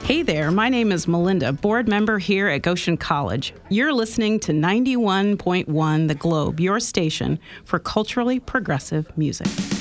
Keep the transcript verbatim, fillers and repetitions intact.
Hey there, my name is Melinda, board member here at Goshen College. You're listening to ninety-one point one The Globe, your station for culturally progressive music.